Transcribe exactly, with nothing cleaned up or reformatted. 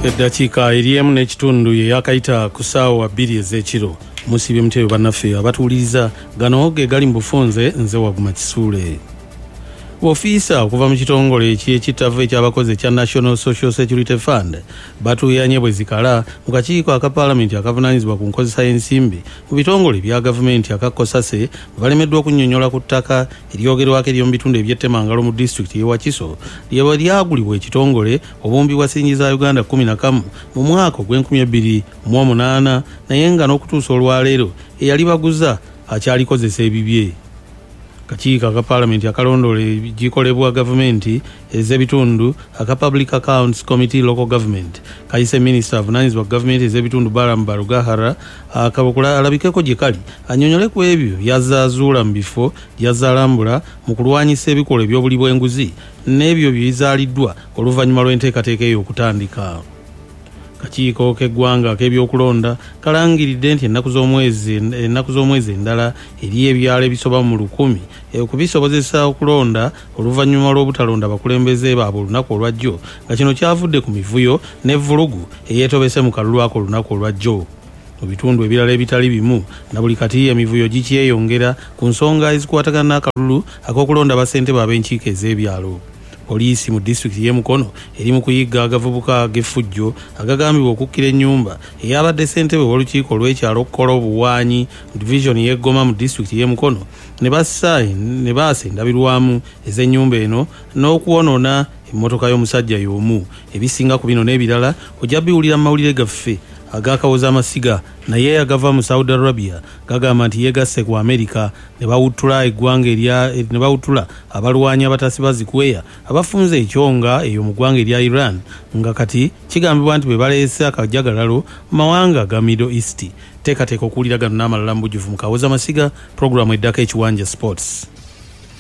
Eddakiika eriemu n'ekitundu ye yakayita ku ssaawa bbiri ez'ekiro. Musibye mutebe bannaffe abatuwuliriza gano ge gali mu bufunze nze Waguma Kisuule. Ofiisa okuva mu kitongole eky'ekittavvu eky'abakozi ekya National Social Security Fund batuuyanye bwe zikala mu kakiiko aka Paalamenti akavunaanyizibwa ku nkozesa y'ensimbi mu bitongole bya gavumenti aka Kosase balemeddwa okunnyonnyola ku ttaka eryogerwako ery'omu bitundu eby'ettemangalo mu disitulikiti y'e Wakiso lye lyagulibwa ekitongole obumbi bwa ssiringi za Uganda kkumi na kamu mu mwaka ogw'enkumi bbiri mu omunaana naye nga n'okutuusa olwaleero eyali baguza akyalikozesa ebibye. Kakiiko aka Paalamenti akalondoola ebikolebwa gavumenti ez'ebitundu aka Public Accounts Committee Local Government kayise minisita avunaanyizibwa gavumenti ez'ebitundu Balaam Barugahara akabukula alabikeko gye kali annyonnyole ku ebyo byazaazuula mu bifo byazaalambula mu kulwanyisa ebikolwa eby'obuli bw'enguzi n'ebyo bizaaliddwa oluvannyuma lw'enteekateeka eyo okutandika. Kakiiko k'eggwanga k'ebyokulonda kalangiridde nti ennaku z'omwezi ennaku z'omwezi endala eri ebyalo ebisoba mu lukumi okubisobozesa okulonda oluvannyuma lw'obutalonda abakulembeze baabwe olunaku olwajjo nga kino kyavudde ku mivuyo n'evvulugu eyeetobese mu kalulu ako olunaku olwajjo. Mu bitundu ebirala ebitali bimu na buli kati emivuyo gikyeyongera ku nsonga ezikwatagana n'akalulu ak'okulonda bassentebe ab'enkiiko ez'ebyalo. Poliisi mu disitulikiti y'e Mukono eri mu kuyigga agavubuka ag'effujjo agagambibwa okukkira ennyumba eyabadde ssentebe w'olukiiko olw'ekyalo okukola obuwaanyi mu divisioni y'e Goma mu disitulikiti y'e Mukono ne bassa ne baasa endabirwamu ez'ennyumba eno n'okwonoona emmotoka y'omusajja y'omu. Ebisinga ku bino n'ebirala ojja biwulira mu mawulire gaffe agakawoza amasiga naye agava mu Saudi Arabia gagamba nti yegasse ku Amerika ne bawuttula eggwanga erya ne bawuttula abalwanyi abatasiba zikweya abafunze ekyonga eyo mu ggwanga erya Iran nga kati kigambibwa nti bwe baleese akajagalalo mu mawanga ga Middle East. Teekateeka okuwulira gano n'amalala mu bujjuvu mu kawoza amasiga, programu eddako ekiwanja sports.